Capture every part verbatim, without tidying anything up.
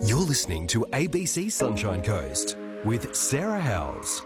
You're listening to A B C Sunshine Coast with Sarah Howes.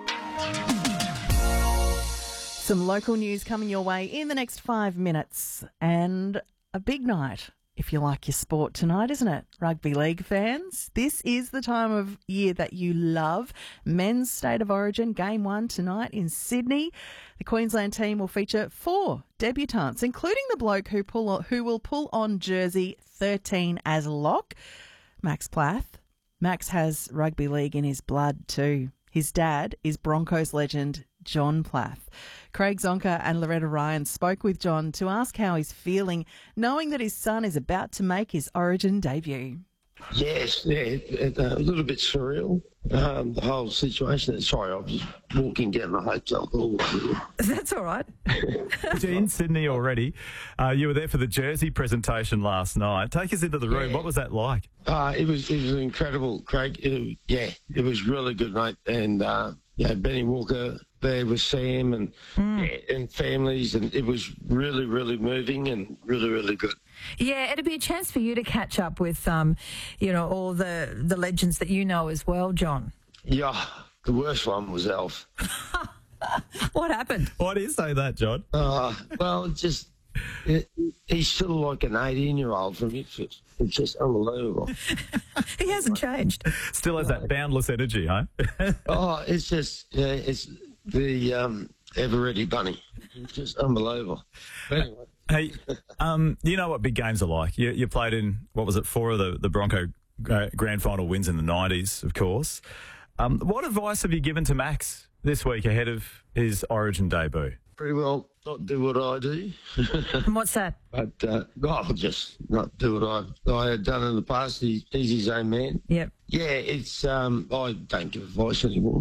Some local news coming your way in the next five minutes. And a big night, if you like your sport tonight, isn't it? Rugby league fans, this is the time of year that you love. Men's State of Origin, game one tonight in Sydney. The Queensland team will feature four debutants, including the bloke who pull who will pull on jersey thirteen as lock, Max Plath. Max has rugby league in his blood too. His dad is Broncos legend John Plath. Craig Zonka and Loretta Ryan spoke with John to ask how he's feeling, knowing that his son is about to make his Origin debut. Yes, yeah, it, uh, a little bit surreal, um, the whole situation. Sorry, I was walking down the hotel hall. That's all right. You're in Sydney already. Uh, you were there for the jersey presentation last night. Take us into the room. Yeah. What was that like? Uh, it was it was incredible, Craig. It, yeah, it was really good, mate. And, uh, yeah, Benny Walker there with Sam and, mm. yeah, and families, and it was really, really moving and really, really good. Yeah, it'd be a chance for you to catch up with, um, you know, all the, the legends that you know as well, John. Yeah, the worst one was Alf. What happened? Why do you say that, John? Uh, well, just it, he's still like an eighteen-year-old from Ipswich. It's just unbelievable. He hasn't changed. Still has that boundless energy, huh? Oh, it's just, yeah, it's the um, ever-ready bunny. It's just unbelievable. But anyway. Hey, um, you know what big games are like. You, you played in, what was it, four of the, the Bronco uh, grand final wins in the nineties, of course. Um, what advice have you given to Max this week ahead of his Origin debut? Pretty well not do what I do. And what's that? But uh, I'll just not do what I, I had done in the past. He, he's his own man. Yep. Yeah, it's, um, I don't give advice anymore.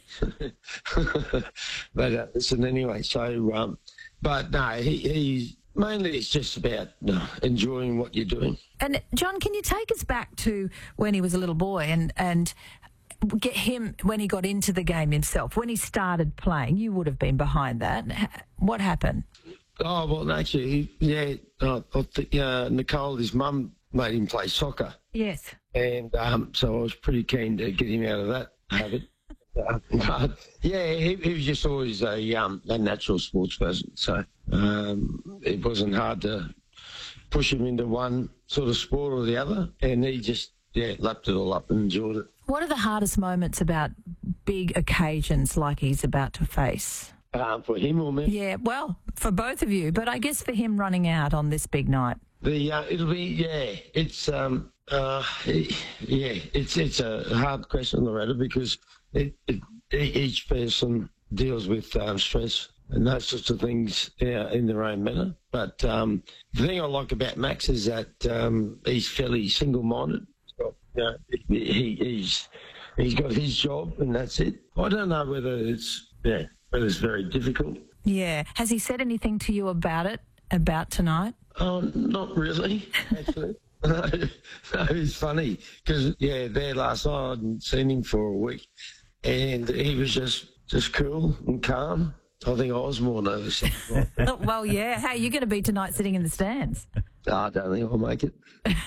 But uh, listen, anyway, so, um, but no, he, he's, mainly it's just about you know, enjoying what you're doing. And John, can you take us back to when he was a little boy and, and get him, when he got into the game himself, when he started playing? You would have been behind that. What happened? Oh, well, actually, yeah, uh, I think uh, Nicole, his mum, made him play soccer. Yes. And um, so I was pretty keen to get him out of that habit. Uh, but yeah, he, he was just always a, um, a natural sports person. So um, it wasn't hard to push him into one sort of sport or the other. And he just, yeah, lapped it all up and enjoyed it. What are the hardest moments about big occasions like he's about to face? Um, for him or me? Yeah, well, for both of you, but I guess for him running out on this big night. The uh, it'll be yeah. It's um uh yeah. It's it's a hard question, Loretta, because it, it, each person deals with um, stress and those sorts of things yeah, in their own manner. But um, the thing I like about Max is that um, he's fairly single-minded. So, you know, he, he's he's got his job and that's it. I don't know whether it's yeah whether it's very difficult. Yeah. Has he said anything to you about it, about tonight? Oh, not really, actually. No, it's funny because, yeah, there last night I hadn't seen him for a week and he was just, just cool and calm. I think I was more nervous. Well, yeah. How are you going to be tonight sitting in the stands? No, I don't think I'll make it.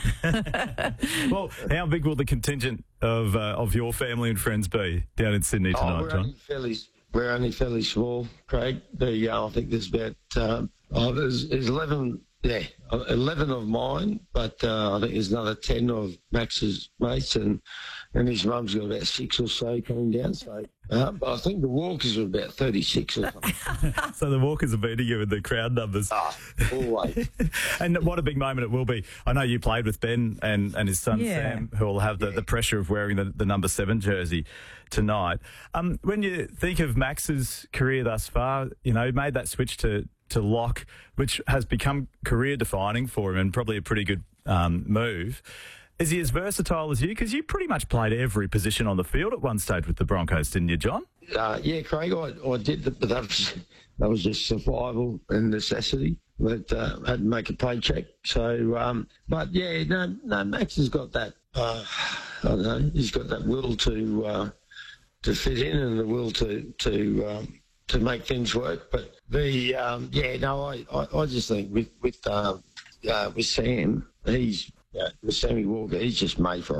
Well, how big will the contingent of uh, of your family and friends be down in Sydney tonight, oh, we're John? Only fairly, we're only fairly small, Craig. The, uh, I think there's about um, oh, there's, there's eleven... Yeah, eleven of mine, but uh, I think there's another ten of Max's mates, and, and his mum's got about six or so coming down. So, uh, but I think the Walkers are about thirty-six or something. So the Walkers are beating you with the crowd numbers. Ah, always. And what a big moment it will be. I know you played with Ben and, and his son Yeah. Sam, who will have the, Yeah. the pressure of wearing the, the number seven jersey tonight. Um, when you think of Max's career thus far, you know, he made that switch to to lock, which has become career-defining for him and probably a pretty good um, move. Is he as versatile as you? Because you pretty much played every position on the field at one stage with the Broncos, didn't you, John? Uh, yeah, Craig, I, I did, but that was, that was just survival and necessity. But uh, I had to make a paycheck. So, um, but yeah, no, no, Max has got that. Uh, I don't know. He's got that will to uh, to fit in and the will to to um, to make things work. But the um, yeah, no, I, I, I just think with with uh, uh, with Sam, he's uh, with Sammy Walker, he's just made for